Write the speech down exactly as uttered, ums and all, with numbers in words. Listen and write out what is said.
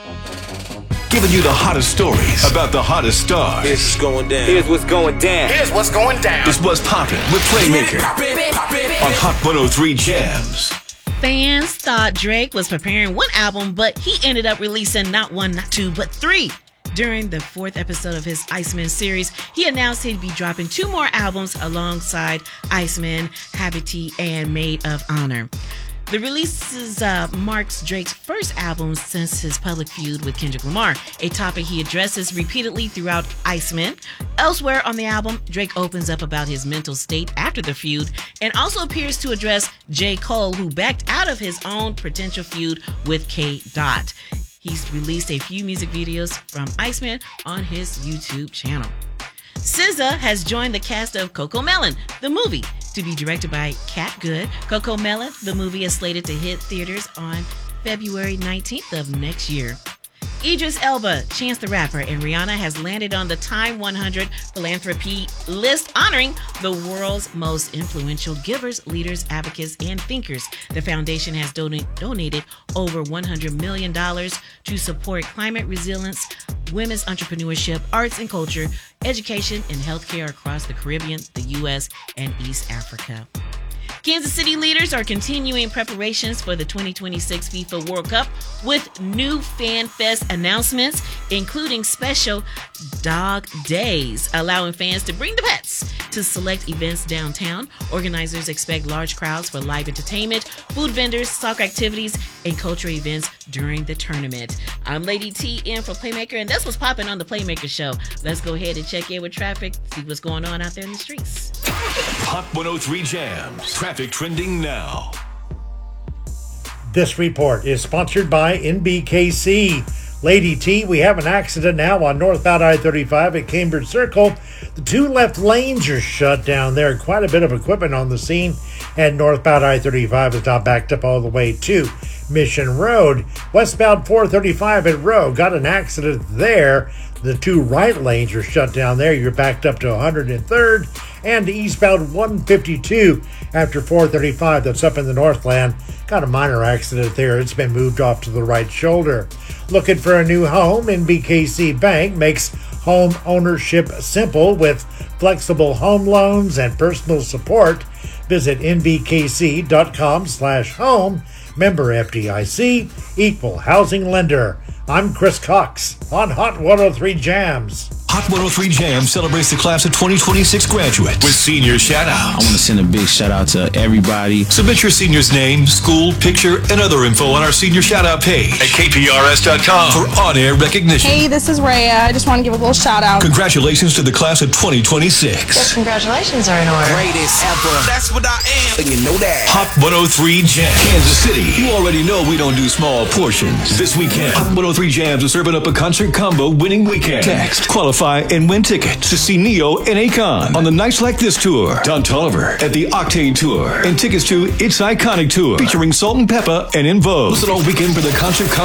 Giving you the hottest stories about the hottest stars. Here's what's going down. Here's what's going down. Here's what's going down. It's What's Poppin' with Playmaker on Hot one oh three Jams. Fans thought Drake was preparing one album, but he ended up releasing not one, not two, but three. During the fourth episode of his Iceman series, he announced he'd be dropping two more albums alongside Iceman, Habiti, and Maid of Honor. The releases uh, marks Drake's first album since his public feud with Kendrick Lamar, a topic he addresses repeatedly throughout Iceman. Elsewhere on the album, Drake opens up about his mental state after the feud and also appears to address J. Cole, who backed out of his own potential feud with K. Dot. He's released a few music videos from Iceman on his YouTube channel. S Z A has joined the cast of CoComelon, the movie, to be directed by Cat Good. CoComelon, the movie, is slated to hit theaters on February nineteenth of next year. Idris Elba, Chance the Rapper, and Rihanna has landed on the Time one hundred philanthropy list, honoring the world's most influential givers, leaders, advocates, and thinkers. The foundation has don- donated over one hundred million dollars to support climate resilience, women's entrepreneurship, arts and culture, education, and healthcare across the Caribbean, the U S, and East Africa. Kansas City leaders are continuing preparations for the twenty twenty-six FIFA World Cup with new Fan Fest announcements, including special dog days, allowing fans to bring the pets to select events downtown. Organizers expect large crowds for live entertainment, food vendors, soccer activities, and cultural events during the tournament. I'm Lady T in for Playmaker, and that's what's popping on the Playmaker Show. Let's go ahead and check in with traffic, see what's going on out there in the streets. Hot one oh three Jams. Traffic trending now. This report is sponsored by N B K C. Lady T, we have an accident now on northbound I thirty-five at Cambridge Circle. The two left lanes are shut down there. Quite a bit of equipment on the scene. And northbound I thirty-five is now backed up all the way to Mission Road. Westbound four thirty-five at Rowe. Got an accident there. The two right lanes are shut down there. You're backed up to one hundred third. And eastbound one fifty-two after four thirty-five. That's up in the Northland. Got a minor accident there. It's been moved off to the right shoulder. Looking for a new home? N B K C Bank makes home ownership simple with flexible home loans and personal support. Visit nbkc.com slash home. Member F D I C, equal housing lender. I'm Chris Cox on Hot one oh three Jams. Hot one oh three Jams celebrates the class of twenty twenty-six graduates with senior shout-outs. I want to send a big shout-out to everybody. Submit your senior's name, school, picture, and other info on our senior shout-out page at k p r s dot com for on-air recognition. Hey, this is Rhea. I just want to give a little shout-out. Congratulations to the class of twenty twenty-six. Yes, congratulations are in order. Greatest ever. That's what I am. And you know that. Hot one oh three Jams. Kansas City. You already know we don't do small portions. This weekend, Hot one oh three Jams is serving up a concert combo winning weekend. Text, qualify, and win tickets to see Neo and Akon on the Nights Like This tour. Don Toliver at the Octane tour. And tickets to It's Iconic tour featuring Salt and Peppa and In Vogue. Listen all weekend for the concert combo